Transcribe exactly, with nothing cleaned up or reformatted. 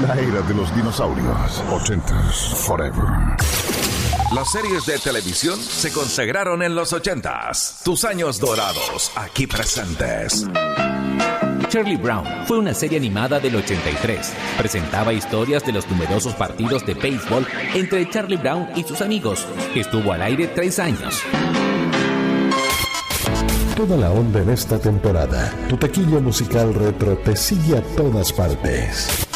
La era de los dinosaurios. Ochentas forever. Las series de televisión se consagraron en los ochentas. Tus años dorados, aquí presentes. Charlie Brown fue una serie animada del ochenta y tres. Presentaba historias de los numerosos partidos de béisbol entre Charlie Brown y sus amigos. Estuvo al aire tres años. Toda la onda en esta temporada. Tu taquilla musical retro te sigue a todas partes.